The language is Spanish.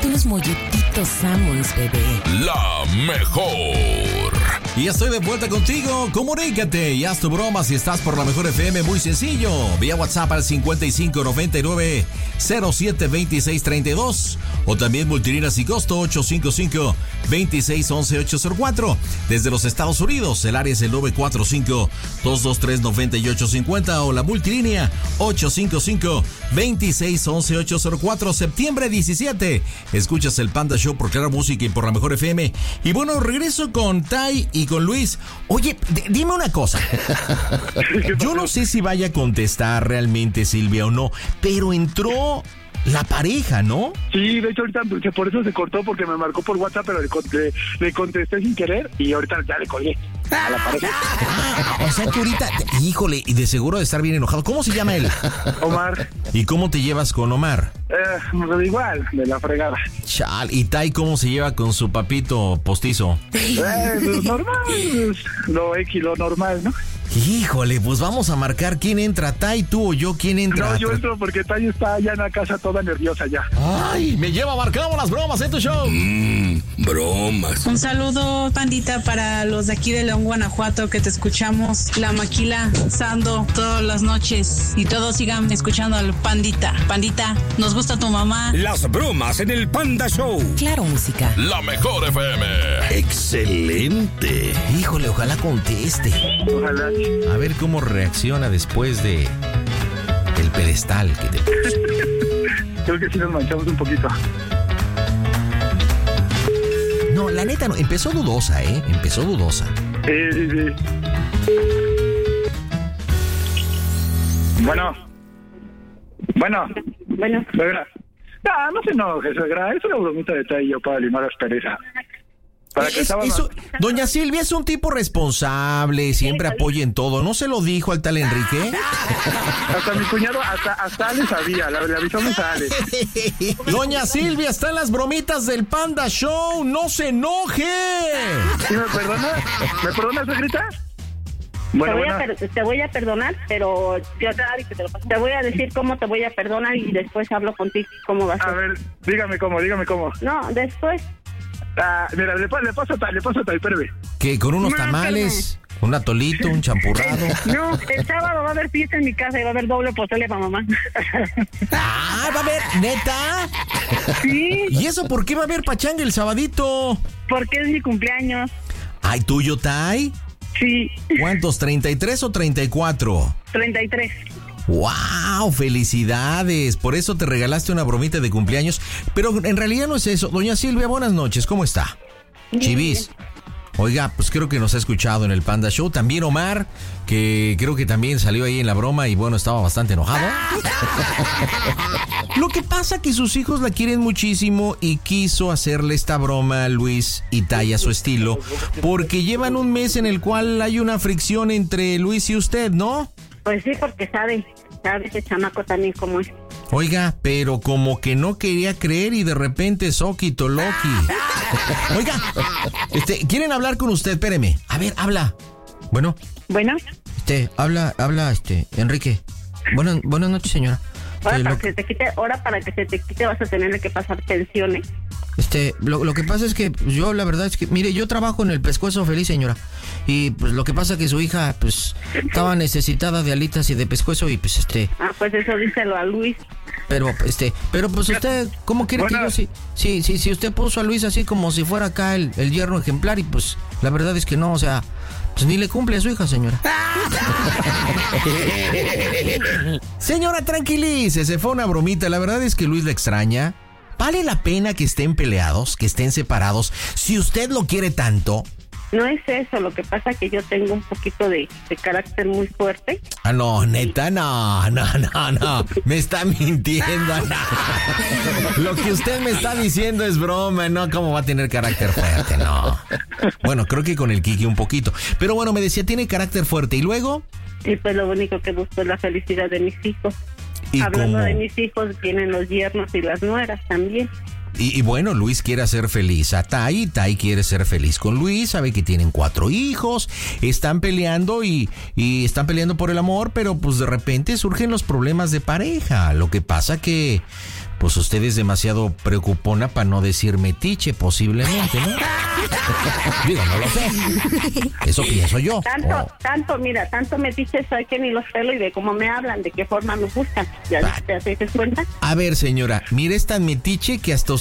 unos molletitos Sanborns, bebé. La mejor. Y ya estoy de vuelta contigo. Comunícate y haz tu broma si estás por la mejor FM. Muy sencillo. Vía WhatsApp al 5599-072632. O también multilínea sin costo 855-2611-804. Desde los Estados Unidos, el área es el 945-223-9850. O la multilínea 855-2611-804. Septiembre 17. Escuchas el Panda Show por Clara Música y por la mejor FM. Y bueno, regreso con Tai y con Luis. Oye, dime una cosa. Yo no sé si vaya a contestar realmente Silvia o no, pero entró la pareja, ¿no? Sí, de hecho ahorita por eso se cortó, porque me marcó por WhatsApp, pero le contesté sin querer y ahorita ya le colgué a la pareja. O sea que ahorita, híjole, y de seguro de estar bien enojado. ¿Cómo se llama él? Omar. ¿Y cómo te llevas con Omar? Igual, de la fregada. Chal, ¿y Tai cómo se lleva con su papito postizo? Normal, lo normal, ¿no? Híjole, pues vamos a marcar quién entra, Tai, tú o yo, quién entra. No, yo entro porque Tai está allá en la casa toda nerviosa ya. Ay, me lleva, marcamos las bromas en tu show. Bromas. Un saludo, pandita, para los de aquí de León, Guanajuato, que te escuchamos la maquila Sando todas las noches. Y todos sigan escuchando al Pandita. Pandita, nos gusta tu mamá. Las bromas en el Panda Show. Claro Música. La mejor FM. Excelente. Híjole, ojalá conteste. Ojalá. A ver cómo reacciona después de el pedestal que te puso. Creo que sí nos manchamos un poquito. No, la neta no, empezó dudosa, empezó dudosa. Sí. Bueno. Suegra. No se enoje, suegra. Es una bromita de Tai y yo para limar aspereza. Para que Doña Silvia es un tipo responsable, siempre apoya en todo. ¿No se lo dijo al tal Enrique? Hasta mi cuñado, hasta Ale sabía, le avisamos a Ale. Doña Silvia está en las bromitas del Panda Show, no se enoje. ¿Sí me perdona? ¿Me perdona, suegrita? Bueno, te voy a perdonar, pero te voy a decir cómo te voy a perdonar y después hablo contigo cómo va a ser. A ver, dígame cómo. No, después. Mira, le paso a Tai, espérame. ¿Qué, con unos tamales, un atolito, un champurrado? No, el sábado va a haber fiesta en mi casa y va a haber doble pozole para mamá. Ah, ¿va a haber, neta? Sí. ¿Y eso por qué va a haber pachanga el sabadito? Porque es mi cumpleaños. ¿Ay, tuyo, Tai? Sí. ¿Cuántos, 33 o 34? 33. ¡Wow! ¡Felicidades! Por eso te regalaste una bromita de cumpleaños. Pero en realidad no es eso. Doña Silvia, buenas noches. ¿Cómo está? Bien. Chivis. Oiga, pues creo que nos ha escuchado en el Panda Show. También Omar, que creo que también salió ahí en la broma y bueno, estaba bastante enojado. Lo que pasa que sus hijos la quieren muchísimo y quiso hacerle esta broma a Luis y Tai a su estilo, porque llevan un mes en el cual hay una fricción entre Luis y usted, ¿no? Pues sí, porque sabe ese chamaco también cómo es. Oiga, pero como que no quería creer y de repente Soquito Loki. Oiga, ¿quieren hablar con usted? Espéreme. A ver, habla. Bueno. Habla, Enrique. Buenas noches, señora. Ahora para que se te quite vas a tener que pasar pensiones. Lo que pasa es que yo, la verdad es que, mire, yo trabajo en el Pescuezo Feliz, señora. Y pues lo que pasa es que su hija, pues, estaba necesitada de alitas y de pescuezo y pues pues eso díselo a Luis. Pero pues usted, ¿cómo quiere que yo si usted puso a Luis así como si fuera acá el yerno ejemplar y pues la verdad es que no, o sea, pues ni le cumple a su hija, señora. Señora, tranquilícese, fue una bromita, la verdad es que Luis la extraña. ¿Vale la pena que estén peleados, que estén separados, si usted lo quiere tanto? No es eso, lo que pasa es que yo tengo un poquito de carácter muy fuerte. Ah, no, neta, no, me está mintiendo, no. Lo que usted me está diciendo es broma, no, ¿cómo va a tener carácter fuerte? No. Bueno, creo que con el Kiki un poquito, pero bueno, me decía, tiene carácter fuerte, ¿y luego? Y pues lo único que busco es la felicidad de mis hijos. Hablando de mis hijos, vienen los yernos y las nueras también. Y bueno, Luis quiere hacer feliz a Tai quiere ser feliz con Luis, sabe que tienen 4 hijos, están peleando y están peleando por el amor, pero pues de repente surgen los problemas de pareja. Lo que pasa que pues usted es demasiado preocupona para no decir metiche, posiblemente, ¿no? Digo, no lo sé. Eso pienso yo. Tanto metiche soy que ni los pelo y de cómo me hablan, de qué forma me buscan. ¿Ya te das cuenta? A ver, señora, mire, es tan metiche que hasta